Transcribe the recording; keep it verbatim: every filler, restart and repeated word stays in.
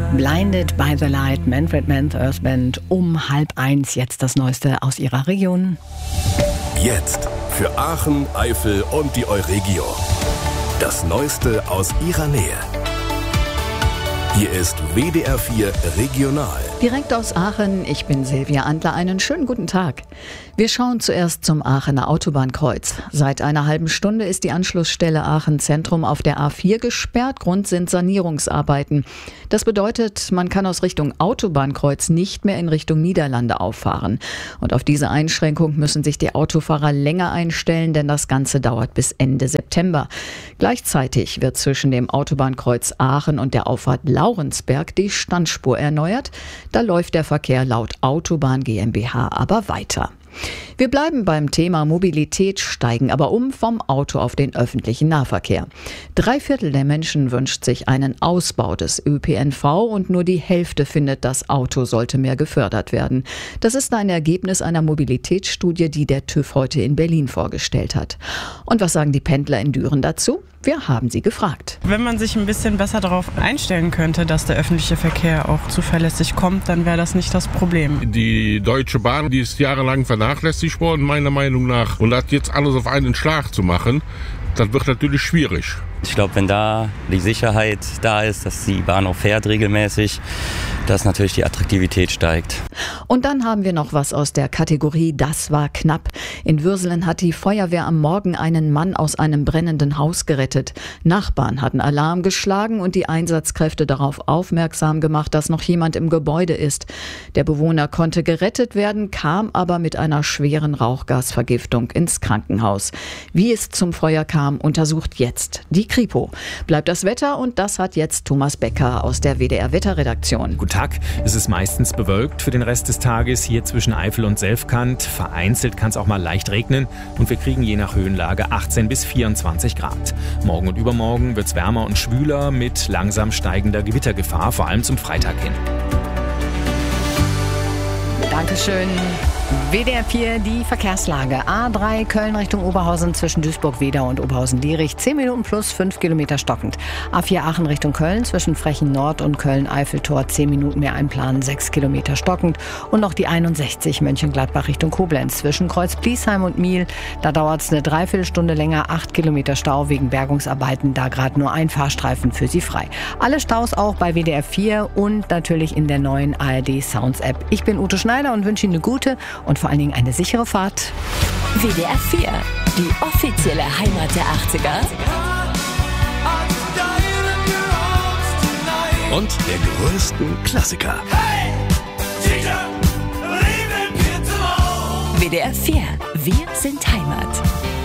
Blinded by the Light, Manfred Mann's Earth Band, um halb eins, jetzt das Neueste aus ihrer Region. Jetzt für Aachen, Eifel und die Euregio. Das Neueste aus ihrer Nähe. Hier ist W D R vier Regional. Direkt aus Aachen, ich bin Silvia Antler, einen schönen guten Tag. Wir schauen zuerst zum Aachener Autobahnkreuz. Seit einer halben Stunde ist die Anschlussstelle Aachen Zentrum auf der A vier gesperrt. Grund sind Sanierungsarbeiten. Das bedeutet, man kann aus Richtung Autobahnkreuz nicht mehr in Richtung Niederlande auffahren. Und auf diese Einschränkung müssen sich die Autofahrer länger einstellen, denn das Ganze dauert bis Ende September. Gleichzeitig wird zwischen dem Autobahnkreuz Aachen und der Auffahrt Laurensberg die Standspur erneuert. Da läuft der Verkehr laut Autobahn GmbH aber weiter. Wir bleiben beim Thema Mobilität, steigen aber um vom Auto auf den öffentlichen Nahverkehr. Drei Viertel der Menschen wünscht sich einen Ausbau des Ö P N V und nur die Hälfte findet, das Auto sollte mehr gefördert werden. Das ist ein Ergebnis einer Mobilitätsstudie, die der TÜV heute in Berlin vorgestellt hat. Und was sagen die Pendler in Düren dazu? Wir haben sie gefragt. Wenn man sich ein bisschen besser darauf einstellen könnte, dass der öffentliche Verkehr auch zuverlässig kommt, dann wäre das nicht das Problem. Die Deutsche Bahn, die ist jahrelang vernachlässigt worden, meiner Meinung nach. Und hat jetzt alles auf einen Schlag zu machen, das wird natürlich schwierig. Ich glaube, wenn da die Sicherheit da ist, dass die Bahn auch fährt regelmäßig, dass natürlich die Attraktivität steigt. Und dann haben wir noch was aus der Kategorie Das war knapp. In Würselen hat die Feuerwehr am Morgen einen Mann aus einem brennenden Haus gerettet. Nachbarn hatten Alarm geschlagen und die Einsatzkräfte darauf aufmerksam gemacht, dass noch jemand im Gebäude ist. Der Bewohner konnte gerettet werden, kam aber mit einer schweren Rauchgasvergiftung ins Krankenhaus. Wie es zum Feuer kam, untersucht jetzt die Kripo. Bleibt das Wetter und das hat jetzt Thomas Becker aus der W D R-Wetterredaktion. Guten Tag, es ist meistens bewölkt für den Rest des Tages hier zwischen Eifel und Selfkant. Vereinzelt kann es auch mal leicht regnen und wir kriegen je nach Höhenlage achtzehn bis vierundzwanzig Grad. Morgen und übermorgen wird es wärmer und schwüler mit langsam steigender Gewittergefahr, vor allem zum Freitag hin. Dankeschön. W D R vier, die Verkehrslage. A drei Köln Richtung Oberhausen zwischen Duisburg-Wedau und Oberhausen-Dierich. zehn Minuten plus fünf Kilometer stockend. A vier Aachen Richtung Köln zwischen Frechen Nord und Köln-Eiffeltor. zehn Minuten mehr einplanen, sechs Kilometer stockend. Und noch die einundsechzig Mönchengladbach Richtung Koblenz zwischen Kreuz-Bliesheim und Miel. Da dauert es eine Dreiviertelstunde länger. acht Kilometer Stau wegen Bergungsarbeiten. Da gerade nur ein Fahrstreifen für Sie frei. Alle Staus auch bei W D R vier und natürlich in der neuen A R D Sounds App. Ich bin Ute Schneider und wünsche Ihnen eine gute und vor allen Dingen eine sichere Fahrt. W D R vier, die offizielle Heimat der achtziger. Und der größten Klassiker. W D R vier, wir sind Heimat.